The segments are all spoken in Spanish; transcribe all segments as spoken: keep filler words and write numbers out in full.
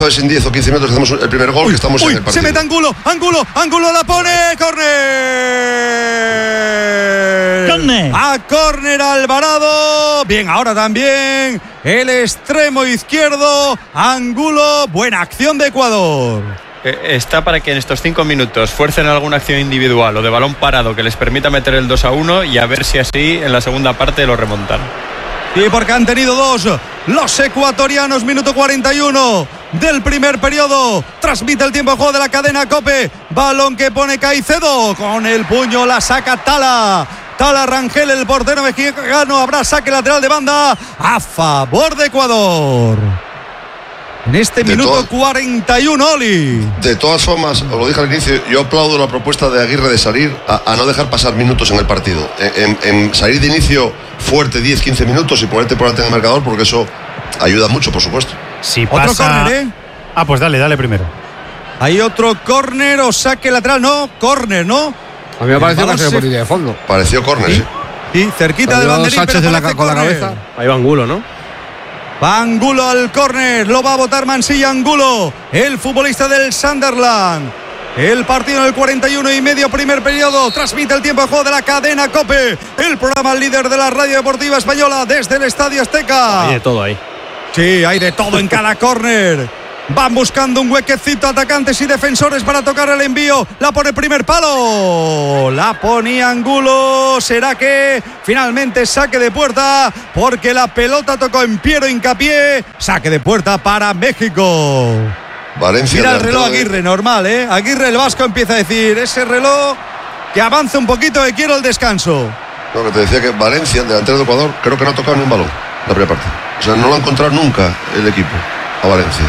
es en diez o quince minutos que hacemos el primer gol, uy, que estamos uy, en el partido. Se mete Angulo, Angulo, Angulo la pone, córner. Córner. A córner Alvarado. Bien, ahora también el extremo izquierdo, Angulo. Buena acción de Ecuador. Está para que en estos cinco minutos fuercen alguna acción individual o de balón parado que les permita meter el dos a uno y a ver si así en la segunda parte lo remontan. Sí, porque han tenido dos los ecuatorianos. Minuto cuarenta y uno del primer periodo. Transmite el tiempo de juego de la cadena COPE. Balón que pone Caicedo. Con el puño la saca Tala. Tala Rangel, el portero mexicano. Habrá saque lateral de banda a favor de Ecuador. En este de minuto to- cuarenta y uno, Oli. De todas formas, os lo dije al inicio, yo aplaudo la propuesta de Aguirre de salir a, a no dejar pasar minutos en el partido. En, en, en salir de inicio fuerte diez quince minutos y ponerte por delante en el marcador, porque eso ayuda mucho, por supuesto. Si otro pasa... córner, ¿eh? Ah, pues dale, dale primero. Hay otro córner o saque lateral. No, córner, ¿no? A mí me pareció que se por línea de fondo. Pareció córner, sí. Sí, sí, cerquita del banderín, Sánchez pero de la, con la cabeza. Ahí va Angulo, ¿no? Va Angulo al córner, lo va a botar Mansilla. Angulo, el futbolista del Sunderland. El partido en el cuarenta y uno y medio, primer periodo. Transmite el tiempo de juego de la cadena COPE, el programa líder de la radio deportiva española desde el Estadio Azteca. Hay de todo ahí. Sí, hay de todo en cada córner. Van buscando un huequecito atacantes y defensores para tocar el envío. La pone primer palo. La ponía Angulo. ¿Será que finalmente saque de puerta? Porque la pelota tocó en Piero Hincapié. Saque de puerta para México. Valencia. Mira el reloj de... Aguirre, normal, ¿eh? Aguirre, el vasco, empieza a decir: ese reloj que avance un poquito, que quiero el descanso. No, que te decía que Valencia, el delantero de Ecuador, creo que no ha tocado ni un balón la primera parte. O sea, no lo ha encontrado nunca el equipo a Valencia.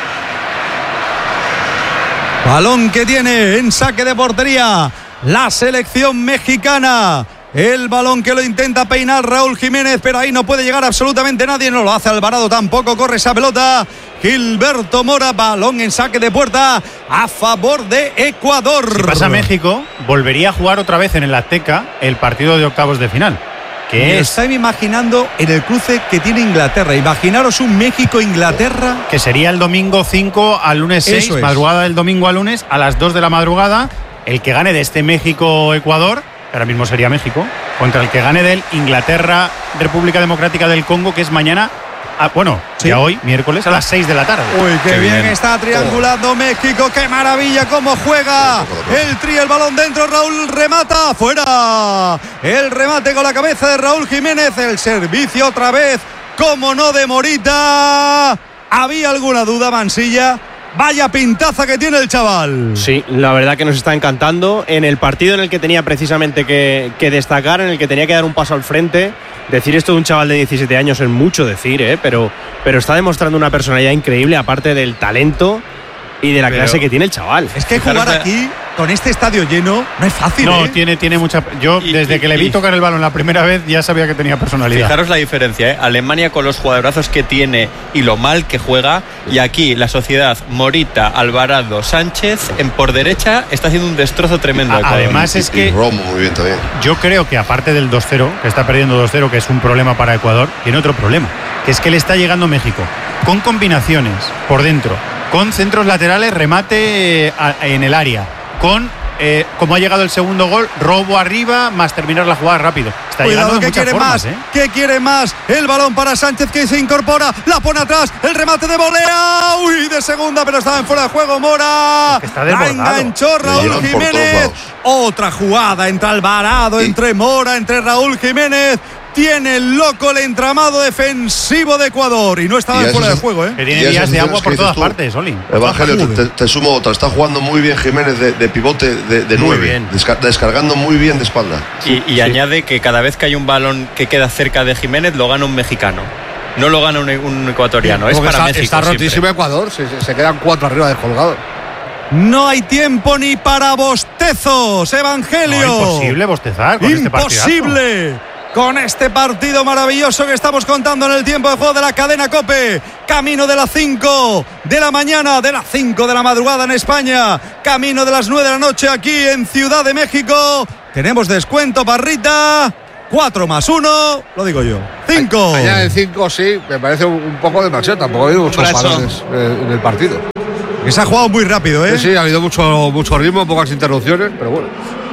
Balón que tiene en saque de portería la selección mexicana. El balón que lo intenta peinar Raúl Jiménez, pero ahí no puede llegar absolutamente nadie. No lo hace Alvarado tampoco. Corre esa pelota Gilberto Mora. Balón en saque de puerta a favor de Ecuador. Si pasa México, volvería a jugar otra vez en el Azteca el partido de octavos de final. Me es... estáis imaginando en el cruce que tiene Inglaterra. Imaginaros un México-Inglaterra. Que sería el domingo cinco al lunes seis, es. madrugada del domingo al lunes a las dos de la madrugada. El que gane de este México-Ecuador, ahora mismo sería México, contra el que gane del Inglaterra-República Democrática del Congo, que es mañana, a, bueno, ¿sí? ya hoy, miércoles, a las seis de la tarde. Uy, qué, qué bien. bien está triangulando oh. México, qué maravilla cómo juega. El tri, el balón dentro, Raúl remata, fuera. El remate con la cabeza de Raúl Jiménez, el servicio otra vez, como no, de Morita. ¿Había alguna duda, Mansilla? Vaya pintaza que tiene el chaval. Sí, la verdad que nos está encantando. En el partido en el que tenía precisamente que, que destacar, en el que tenía que dar un paso al frente, decir esto de un chaval de diecisiete años es mucho decir, ¿eh? pero, pero está demostrando una personalidad increíble, aparte del talento y de la pero clase que tiene el chaval. Es que jugar aquí con este estadio lleno no es fácil. No, ¿eh? tiene, tiene mucha. Yo y, desde y, que le vi y, tocar el balón la primera vez ya sabía que tenía personalidad. Fijaros la diferencia, ¿eh? Alemania con los jugadorazos que tiene y lo mal que juega, y aquí la sociedad Morita, Alvarado, Sánchez en por derecha está haciendo un destrozo tremendo. A, además es que y Romo muy bien también. Yo creo que aparte del dos cero, que está perdiendo dos cero, que es un problema para Ecuador, tiene otro problema, que es que le está llegando México con combinaciones por dentro, con centros laterales, remate en el área, con eh, como ha llegado el segundo gol, robo arriba más terminar la jugada rápido. Está Cuidado, llegando de que muchas quiere formas, más, ¿eh? que quiere más. El balón para Sánchez, que se incorpora, la pone atrás, el remate de volea, uy, de segunda, pero estaba en fuera de juego Mora. Está la enganchó Raúl Jiménez. Otra jugada entre Alvarado, y entre Mora, entre Raúl Jiménez. Tiene el loco el entramado defensivo de Ecuador y no estaba en fuera de juego, ¿eh? Que tiene días de agua por todas partes, Oli. Evangelio, te, te sumo otra. Está jugando muy bien Jiménez de, de pivote de, de nueve, Desca- descargando muy bien de espalda. Y, y sí. añade que cada vez que hay un balón que queda cerca de Jiménez lo gana un mexicano. No lo gana un, un ecuatoriano, sí, es para está, México. Está rotísimo siempre. Ecuador, se, se quedan cuatro arriba descolgados. No hay tiempo ni para bostezos, Evangelio. No, imposible bostezar con imposible. este partidazo. Imposible. Con este partido maravilloso que estamos contando en el tiempo de juego de la cadena COPE. Camino de las cinco de la mañana, de las cinco de la madrugada en España. Camino de las nueve de la noche aquí en Ciudad de México. Tenemos descuento, Parrita. cuatro más uno, lo digo yo. cinco. Añaden cinco, sí, me parece un poco demasiado. Tampoco hay muchos balones en el partido. Que se ha jugado muy rápido, ¿eh? Sí, sí, ha habido mucho, mucho ritmo, pocas interrupciones, pero bueno.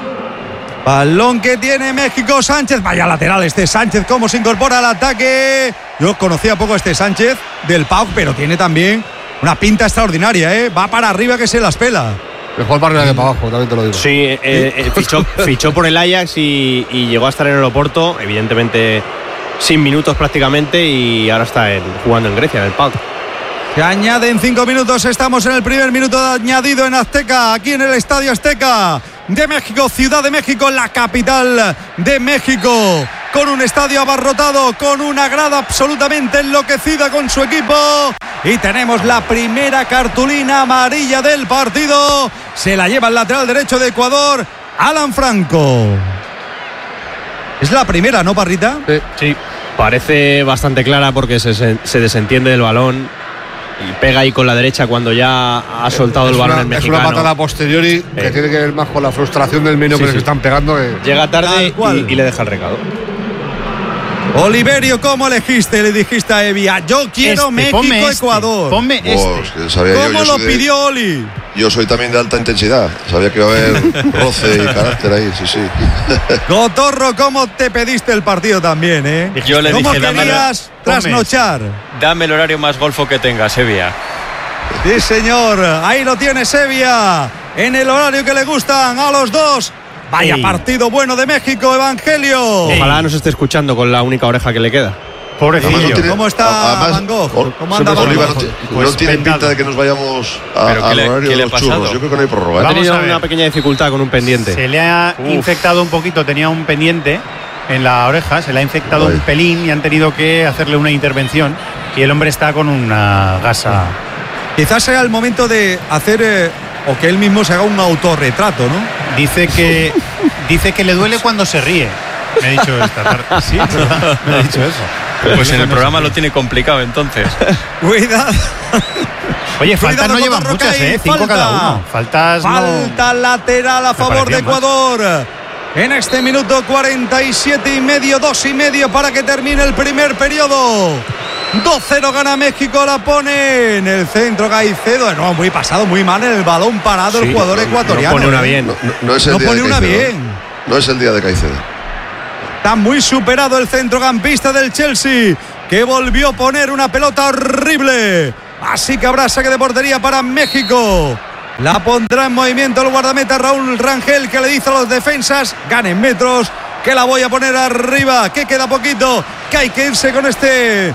Balón que tiene México, Sánchez. Vaya lateral este Sánchez, cómo se incorpora al ataque. Yo conocía poco a este Sánchez del P A O K, pero tiene también una pinta extraordinaria, ¿eh? Va para arriba que se las pela. Mejor para arriba que para abajo, también te lo digo. Sí, eh, eh, fichó, fichó por el Ajax y, y llegó a estar en el Oporto, evidentemente sin minutos prácticamente, y ahora está en, jugando en Grecia, en el P A O K. Se añaden cinco minutos, estamos en el primer minuto de añadido en Azteca, aquí en el Estadio Azteca de México, Ciudad de México, la capital de México, con un estadio abarrotado, con una grada absolutamente enloquecida con su equipo, y tenemos la primera cartulina amarilla del partido. Se la lleva el lateral derecho de Ecuador, Alan Franco. Es la primera, ¿no, Parrita? Sí. Sí, parece bastante clara porque se, se desentiende del balón y pega ahí con la derecha cuando ya ha soltado es el balón una, el mexicano. Es una patada posteriori que Eh. tiene que ver más con la frustración del menú Sí, que sí. les están pegando. Que... Llega tarde Tal cual. y, y le deja el recado. Oliverio, ¿cómo elegiste? Le dijiste a Evia, yo quiero Este, ponme México-Ecuador. Este, ponme Oh, este. es que sabía yo, ¿Cómo yo lo soy de- pidió Oli? Yo soy también de alta intensidad. Sabía que iba a haber roce y carácter ahí, sí, sí. Cotorro, ¿cómo te pediste el partido también, eh? Yo le ¿Cómo dije, dame, querías ponme trasnochar? dame el horario más golfo que tengas, Sevilla. Sí, señor. Ahí lo tiene Sevilla. En el horario que le gustan a los dos. Vaya Ey. partido bueno de México, Evangelio. Ey. Ojalá nos esté escuchando con la única oreja que le queda. Pobrecillo. Además, no tiene- ¿Cómo está además, Van Gogh? Ol- ¿Cómo anda Van Oliva Gogh? no, ti- Pues no tiene pendado. pinta de que nos vayamos a- ¿Pero qué al le- horario qué de le ha los churros. pasado? Yo creo que no hay prórroga. Ha Vamos tenido a ver. una pequeña dificultad con un pendiente. Se le ha Uf. infectado un poquito, tenía un pendiente en la oreja, se le ha infectado Ay. un pelín y han tenido que hacerle una intervención y el hombre está con una gasa. Quizás sea el momento de hacer eh, o que él mismo se haga un autorretrato, ¿no? Dice que dice que le duele cuando se ríe. Me ha dicho esta tarde. Sí, ¿verdad? Me ha dicho eso. Pues en el programa lo tiene complicado entonces. Cuidado. Oye, faltas Cuidado, no llevan Cotorro, muchas, que hay ¿eh? Cinco falta. cada uno. Faltas no. Falta lateral a favor de parecía más. Ecuador. En este minuto cuarenta y siete y medio, dos y medio para que termine el primer periodo. dos cero gana México, la pone en el centro Caicedo. No, muy pasado, muy mal en el balón parado el Sí, jugador no- no ecuatoriano. pone una ¿eh? bien. No, no- no es el No día pone de una Caicedo. bien. No es el día de Caicedo. Está muy superado el centrocampista del Chelsea, que volvió a poner una pelota horrible. Así que habrá saque de portería para México. La pondrá en movimiento el guardameta Raúl Rangel, que le dice a los defensas, ganen metros, que la voy a poner arriba, que queda poquito, que hay que irse con este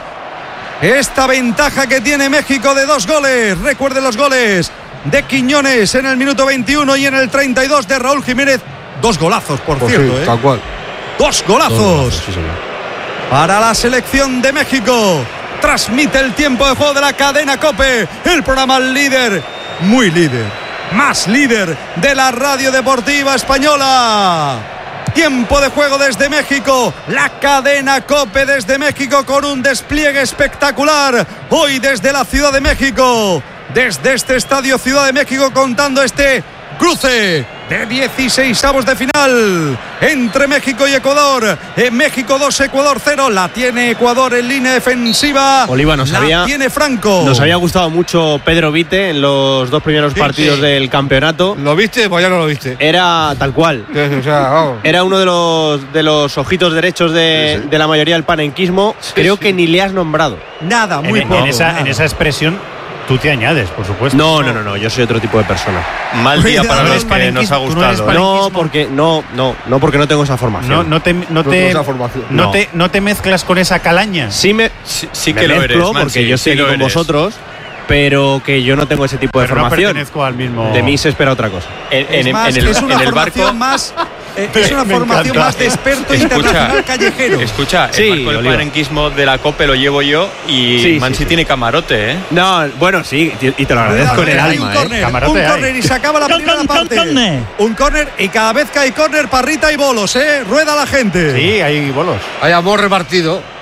esta ventaja que tiene México de dos goles. Recuerden los goles de Quiñones en el minuto veintiuno y en el treinta y dos de Raúl Jiménez. Dos golazos, por Pues cierto, sí, ¿eh? tal cual. Dos golazos. Dos golazos, sí, señor. Para la selección de México. Transmite el tiempo de juego de la cadena COPE, el programa líder, muy líder, más líder de la radio deportiva española. Tiempo de juego desde México, la cadena COPE desde México con un despliegue espectacular. Hoy desde la Ciudad de México, desde este estadio Ciudad de México, contando este cruce de dieciseisavos de final entre México y Ecuador. En México dos, Ecuador cero. La tiene Ecuador en línea defensiva. Oliva, nos la había- tiene Franco. Nos había gustado mucho Pedro Vite en los dos primeros Sí, partidos sí. del campeonato. ¿Lo viste? Pues ya no lo viste. Era tal cual. O sea, vamos. Era uno de los, de los ojitos derechos de, Sí, sí. de la mayoría del panenquismo. Creo que ni le has nombrado. Nada, muy en, poco. en esa, nada. en esa expresión tú te añades, por supuesto. No, no, no, no. Yo soy otro tipo de persona. Mal día Cuidado, para los el que nos ha palenquismo, tú no eres gustado. palen- No, Palenquismo. porque no, no, no porque no tengo esa formación. No, no te, no No te, tengo esa formación. no No. te, no te mezclas con esa calaña. Sí me, Sí, sí me que lo mezclo eres, porque Mansi, yo estoy sí aquí lo con eres. vosotros, pero que yo no tengo ese tipo de Pero no formación. pertenezco al mismo. De mí se espera otra cosa. En, Es en- más, en el, es una en el formación barco. más. eh, es una Me formación encanta. más de experto Escucha, internacional callejero. escucha, Sí, el barco del Oliva. parenquismo de la COPE lo llevo yo y Sí, sí, Mansi sí. tiene camarote, ¿eh? No, bueno, sí, y te lo agradezco en el Hay alma, un ¿eh? córner, Camarote un hay. córner y se acaba la primera parte. Un córner y cada vez que hay córner, parrita y bolos, ¿eh? Rueda la gente. Sí, hay bolos. Hay amor repartido.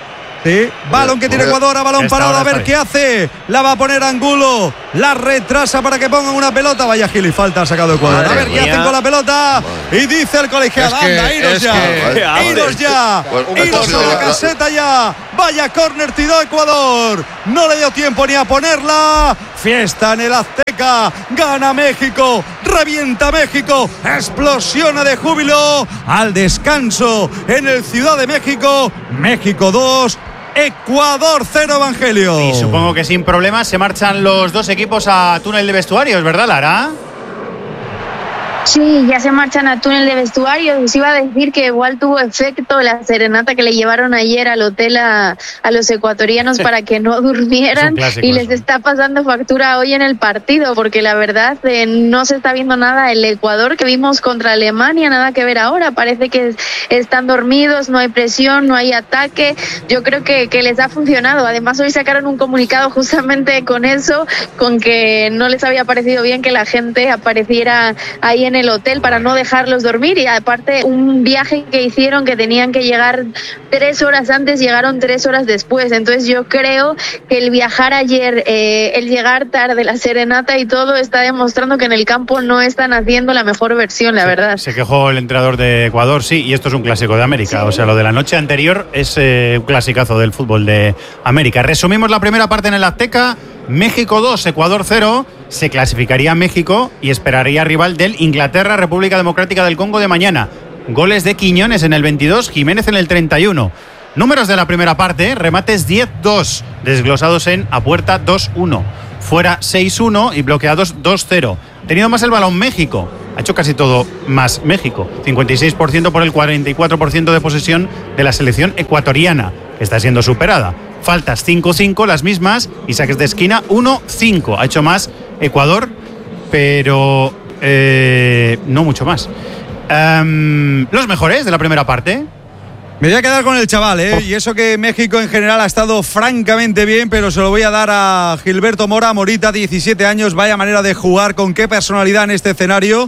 Sí, balón que tiene Ecuador, a balón parado, a ver qué hace. La va a poner Angulo, la retrasa para que pongan una pelota. Vaya gil y falta ha sacado Ecuador. A ver qué hacen con la pelota. Y dice el colegiado, anda, iros ya, iros ya, iros a la caseta ya. Vaya córner tiró Ecuador. No le dio tiempo ni a ponerla. Fiesta en el Azteca, gana México, revienta México, explosiona de júbilo al descanso en el Ciudad de México. México dos, Ecuador cero, Evangelio. Y supongo que sin problemas se marchan los dos equipos a túnel de vestuarios, ¿verdad, Lara? Sí, ya se marchan a túnel de vestuario. Os iba a decir que igual tuvo efecto la serenata que le llevaron ayer al hotel a, a los ecuatorianos para que no durmieran y les eso. Está pasando factura hoy en el partido, porque la verdad eh, no se está viendo nada el Ecuador que vimos contra Alemania, nada que ver ahora. Parece que están dormidos, no hay presión, no hay ataque. Yo creo que, que les ha funcionado. Además hoy sacaron un comunicado justamente con eso, con que no les había parecido bien que la gente apareciera ahí en en el hotel para no dejarlos dormir, y aparte un viaje que hicieron que tenían que llegar tres horas antes, llegaron tres horas después. Entonces yo creo que el viajar ayer, eh, el llegar tarde, la serenata y todo está demostrando que en el campo no están haciendo la mejor versión, la se, verdad. Se quejó el entrenador de Ecuador, sí, y esto es un clásico de América, sí. O sea, lo de la noche anterior es eh, un clasicazo del fútbol de América. Resumimos la primera parte en el Azteca. México dos, Ecuador cero. Se clasificaría México y esperaría rival del Inglaterra, República Democrática del Congo de mañana. Goles de Quiñones en el veintidós, Jiménez en el treinta y uno. Números de la primera parte: remates diez dos, desglosados en a puerta dos uno, fuera seis uno y bloqueados dos cero. Ha tenido más el balón México, ha hecho casi todo más México, cincuenta y seis por ciento por el cuarenta y cuatro por ciento de posesión de la selección ecuatoriana, que está siendo superada. Faltas cinco cinco, las mismas, y saques de esquina uno cinco. Ha hecho más Ecuador, pero eh, no mucho más. Um, los mejores de la primera parte. Me voy a quedar con el chaval, ¿eh? Y eso que México en general ha estado francamente bien, pero se lo voy a dar a Gilberto Mora, Morita, diecisiete años, vaya manera de jugar, con qué personalidad en este escenario.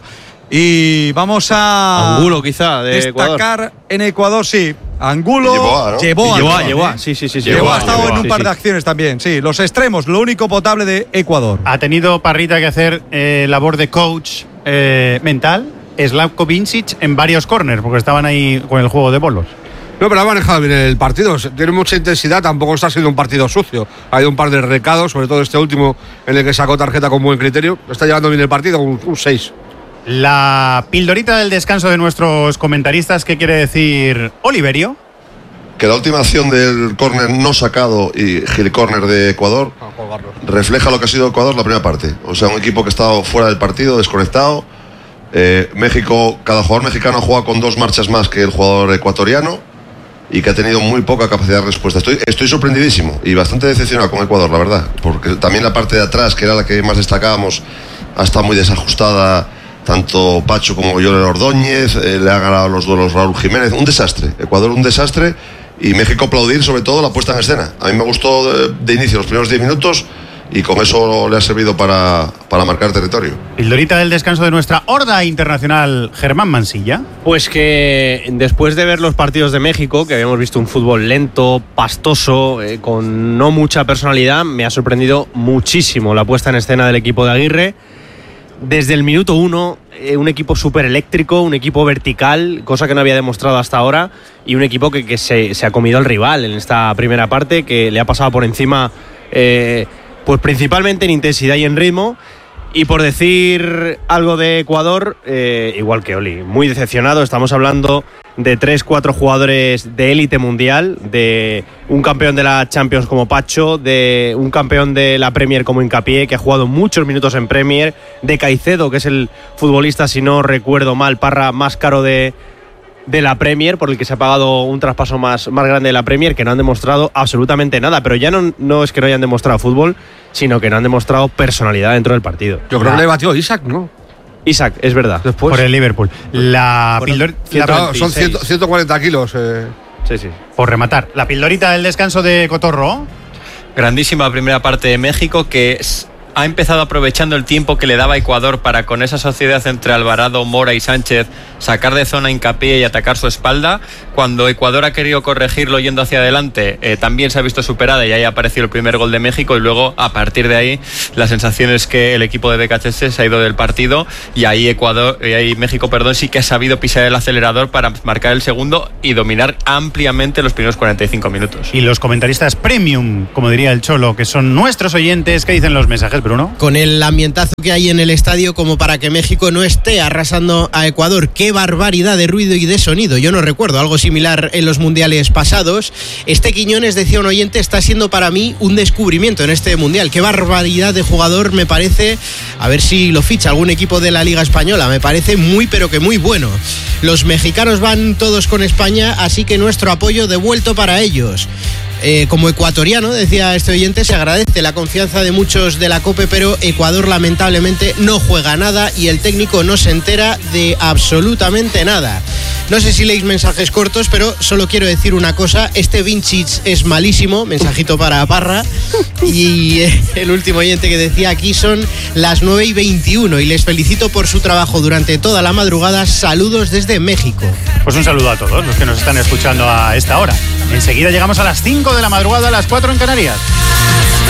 Y vamos a Angulo quizá de destacar Ecuador. En Ecuador, sí. Angulo llevó, ¿no? llevó, llevó, a, llevó, a, sí, sí, sí, sí. Llevó, ha estado llevó, en un sí, par sí. de acciones también, sí. Los extremos, lo único potable de Ecuador. Ha tenido Parrita que hacer eh, labor de coach eh, mental, Slavko Vincic, en varios corners, porque estaban ahí con el juego de bolos. No, pero ha manejado bien el partido. Tiene mucha intensidad, tampoco está siendo un partido sucio. Ha habido un par de recados, sobre todo este último, en el que sacó tarjeta con buen criterio. Está llevando bien el partido, un, un seis. La pildorita del descanso de nuestros comentaristas, ¿qué quiere decir Oliverio? Que la última acción del córner no sacado y Gil córner de Ecuador refleja lo que ha sido Ecuador la primera parte. O sea, un equipo que ha estado fuera del partido, desconectado. Eh, México, cada jugador mexicano juega con dos marchas más que el jugador ecuatoriano y que ha tenido muy poca capacidad de respuesta. Estoy, estoy sorprendidísimo y bastante decepcionado con Ecuador, la verdad, porque también la parte de atrás, que era la que más destacábamos, ha estado muy desajustada. Tanto Pacho como Joel Ordóñez, eh, le ha ganado los duelos Raúl Jiménez. Un desastre. Ecuador un desastre. Y México aplaudir sobre todo la puesta en escena. A mí me gustó de, de inicio los primeros diez minutos y con eso le ha servido para, para marcar territorio. Pildorita del descanso de nuestra horda internacional, Germán Mansilla. Pues que después de ver los partidos de México, que habíamos visto un fútbol lento, pastoso, eh, con no mucha personalidad, me ha sorprendido muchísimo la puesta en escena del equipo de Aguirre. Desde el minuto uno, eh, un equipo súper eléctrico, un equipo vertical, cosa que no había demostrado hasta ahora, y un equipo que, que se, se ha comido al rival en esta primera parte, que le ha pasado por encima, eh, pues principalmente en intensidad y en ritmo. Y por decir algo de Ecuador, eh, igual que Oli, muy decepcionado. Estamos hablando de tres, cuatro jugadores de élite mundial, de un campeón de la Champions como Pacho, de un campeón de la Premier como Hincapié, que ha jugado muchos minutos en Premier, de Caicedo, que es el futbolista, si no recuerdo mal, Parra, más caro de, de la Premier, por el que se ha pagado un traspaso más, más grande de la Premier, que no han demostrado absolutamente nada. Pero ya no, no es que no hayan demostrado fútbol, sino que no han demostrado personalidad dentro del partido. Yo creo ah. que le batió Isaac, ¿no? Isaac, es verdad. Después. Por el Liverpool. La bueno, pildor... Son ciento cuarenta kilos. Eh. Sí, sí. Por rematar. La pildorita del descanso de Cotorro. Grandísima primera parte de México, que es ha empezado aprovechando el tiempo que le daba Ecuador para, con esa sociedad entre Alvarado, Mora y Sánchez, sacar de zona hincapié y atacar su espalda. Cuando Ecuador ha querido corregirlo yendo hacia adelante, eh, también se ha visto superada y ahí ha aparecido el primer gol de México, y luego a partir de ahí la sensación es que el equipo de Becachese se ha ido del partido, y ahí Ecuador, y ahí México, perdón, sí que ha sabido pisar el acelerador para marcar el segundo y dominar ampliamente los primeros cuarenta y cinco minutos. Y los comentaristas premium, como diría el Cholo, que son nuestros oyentes, ¿qué dicen los mensajes, Bruno? Con el ambientazo que hay en el estadio como para que México no esté arrasando a Ecuador. ¡Qué barbaridad de ruido y de sonido! Yo no recuerdo algo similar en los mundiales pasados. Este Quiñones, decía un oyente, está siendo para mí un descubrimiento en este mundial. ¡Qué barbaridad de jugador! Me parece, a ver si lo ficha algún equipo de la Liga Española, me parece muy pero que muy bueno. Los mexicanos van todos con España, así que nuestro apoyo devuelto para ellos. Eh, como ecuatoriano, decía este oyente, se agradece la confianza de muchos de la COPE, pero Ecuador lamentablemente no juega nada y el técnico no se entera de absolutamente nada. No sé si leéis mensajes cortos, pero solo quiero decir una cosa: este Vincic es malísimo, mensajito para Parra. Y eh, el último oyente que decía: aquí son las nueve y veintiuno y les felicito por su trabajo durante toda la madrugada, saludos desde México. Pues un saludo a todos los que nos están escuchando a esta hora. Enseguida llegamos a las cinco de la madrugada, a las cuatro en Canarias.